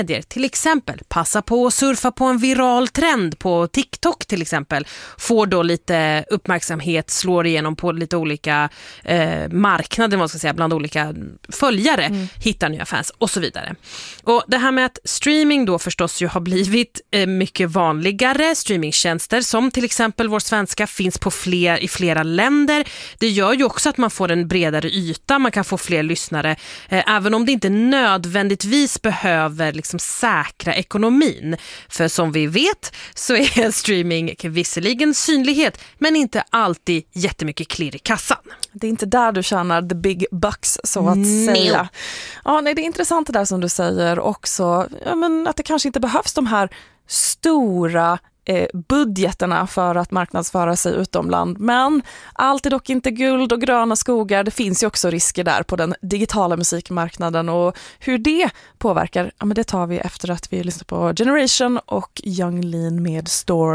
Till exempel, passa på att surfa på en viral trend på TikTok till exempel. Får då lite uppmärksamhet, slår igenom på lite olika marknader, vad ska jag säga, bland olika följare, hittar nya fans och så vidare. Och det här med att streaming då förstås ju har blivit mycket vanligare. Streamingtjänster som till exempel vår svenska finns i flera länder. Det gör ju också att man får en bredare yta, man kan få fler lyssnare, även om det inte nödvändigtvis behöver liksom säkra ekonomin. För som vi vet så är streaming visserligen synlighet, men inte alltid jättemycket klirr i kassan. Det är inte där du tjänar the big bucks, så att säga. Ja, nej, det är intressant det där som du säger också. Ja, men att det kanske inte behövs de här stora budgeterna för att marknadsföra sig utomland. Men allt är dock inte guld och gröna skogar. Det finns ju också risker där på den digitala musikmarknaden, och hur det påverkar, ja, men det tar vi efter att vi lyssnar på Generation och Yung Lean med Storm.